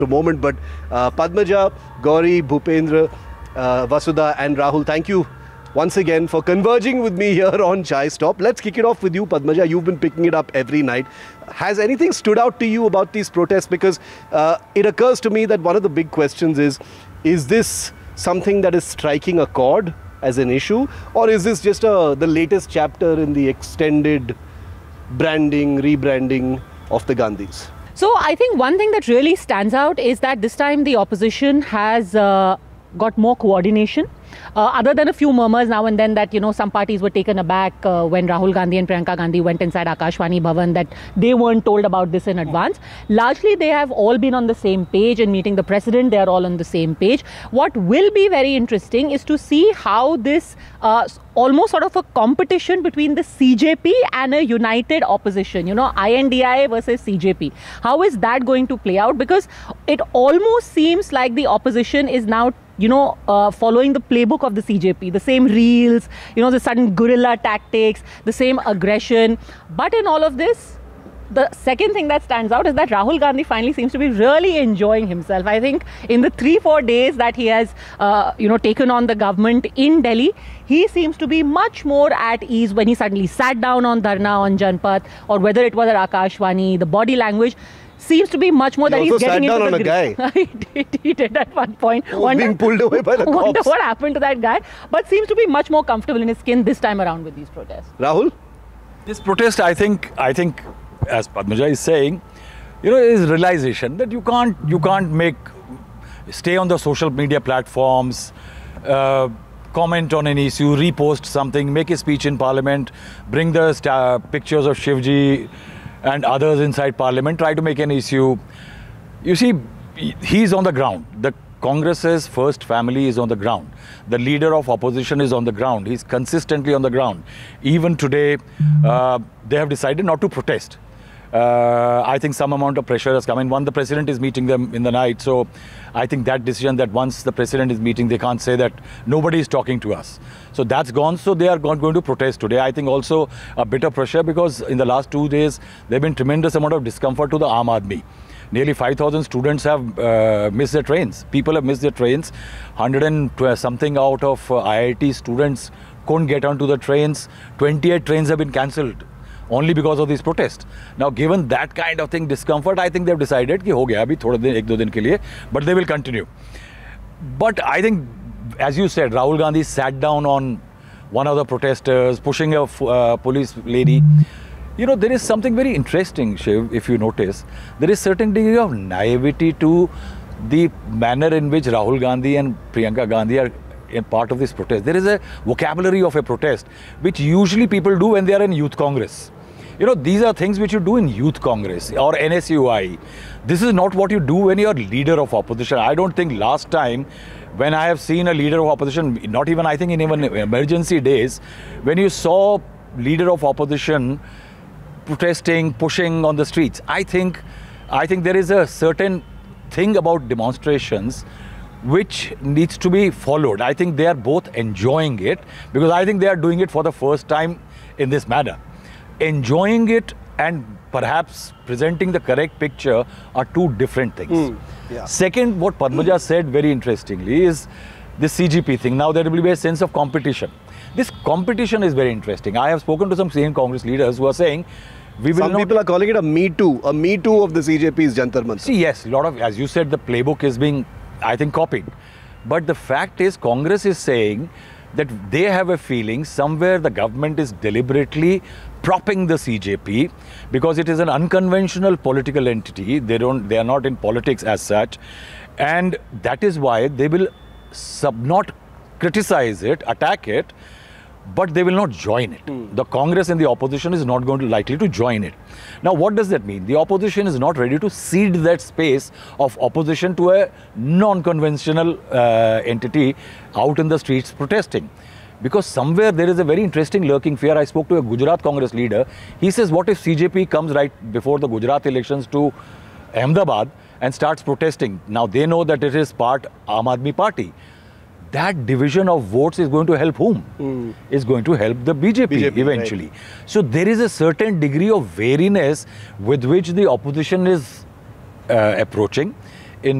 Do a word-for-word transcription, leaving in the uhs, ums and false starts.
a moment, but uh, Padmaja, Gauri, Bhupendra, uh, Vasudha and Rahul, thank you once again for converging with me here on Chai Stop. Let's kick it off with you, Padmaja. You've been picking it up every night. Has anything stood out to you about these protests? Because uh, it occurs to me that one of the big questions is, is this something that is striking a chord as an issue, or is this just a, the latest chapter in the extended branding, rebranding of the Gandhis? So I think one thing that really stands out is that this time the opposition has uh, got more coordination. Uh, other than a few murmurs now and then that, you know, some parties were taken aback uh, when Rahul Gandhi and Priyanka Gandhi went inside Akashvani Bhavan, that they weren't told about this in advance. Largely, they have all been on the same page, and meeting the president, they are all on the same page. What will be very interesting is to see how this uh, almost sort of a competition between the C J P and a united opposition, you know, I N D I A versus C J P. How is that going to play out? Because it almost seems like the opposition is now, you know, uh, following the playbook of the C J P, the same reels, you know, the sudden guerrilla tactics, the same aggression. But in all of this, the second thing that stands out is that Rahul Gandhi finally seems to be really enjoying himself. I think in the three, four days that he has, uh, you know, taken on the government in Delhi, he seems to be much more at ease when he suddenly sat down on Dharna on Janpath, or whether it was at Akashvani, the body language seems to be much more he that he's getting into on the a guy. he, did, he did at one point. He was wonder, being pulled away by the cops. Wonder what happened to that guy, but seems to be much more comfortable in his skin this time around with these protests. Rahul? This protest, I think, I think, as Padmaja is saying, you know, is realization that you can't, you can't make, stay on the social media platforms, uh, comment on an issue, repost something, make a speech in Parliament, bring the star pictures of Shivji and others inside Parliament, try to make an issue. You see, he's on the ground. The Congress's first family is on the ground. The leader of opposition is on the ground. He's consistently on the ground. Even today, uh, they have decided not to protest. Uh, I think some amount of pressure has come in. One, the president is meeting them in the night. So I think that decision that once the president is meeting, they can't say that nobody is talking to us. So that's gone. So they are not going to protest today. I think also a bit of pressure because in the last two days, there have been tremendous amount of discomfort to the Aam Aadmi. Nearly five thousand students have uh, missed their trains. People have missed their trains. one hundred and something out of uh, I I T students couldn't get onto the trains. twenty-eight trains have been cancelled only because of these protests. Now, given that kind of thing, discomfort, I think they've decided कि हो गया अभी थोड़े दिन एक दो दिन के लिए, but they will continue. But I think, as you said, Rahul Gandhi sat down on one of the protesters, pushing a uh, police lady. You know, there is something very interesting, Shiv, if you notice. There is certain degree of naivety to the manner in which Rahul Gandhi and Priyanka Gandhi are in part of this protest. There is a vocabulary of a protest, which usually people do when they are in youth congress. You know, these are things which you do in youth congress or N S U I. This is not what you do when you are leader of opposition. I don't think last time when I have seen a leader of opposition, not even I think in even emergency days, when you saw leader of opposition protesting, pushing on the streets, I think, I think there is a certain thing about demonstrations which needs to be followed. I think they are both enjoying it because I think they are doing it for the first time in this manner. Enjoying it and perhaps presenting the correct picture are two different things. Mm, yeah. Second, what Padmaja said very interestingly is this C G P thing. Now there will be a sense of competition. This competition is very interesting. I have spoken to some senior Congress leaders who are saying, we will Some not people are calling it a Me Too, a Me Too of the C J P's Jantar Mantar. See, yes, a lot of, as you said, the playbook is being, I think, copied. But the fact is, Congress is saying that they have a feeling somewhere the government is deliberately propping the C J P because it is an unconventional political entity. They don't, they are not in politics as such. And that is why they will sub not criticize it, attack it, but they will not join it. Mm. The Congress and the opposition is not going to likely to join it. Now, what does that mean? The opposition is not ready to cede that space of opposition to a non-conventional uh, entity out in the streets protesting. Because somewhere there is a very interesting lurking fear. I spoke to a Gujarat Congress leader. He says, what if C J P comes right before the Gujarat elections to Ahmedabad and starts protesting? Now, they know that it is part Aam Aadmi Party. That division of votes is going to help whom? Mm. Is going to help the B J P, B J P eventually. Right. So there is a certain degree of wariness with which the opposition is uh, approaching.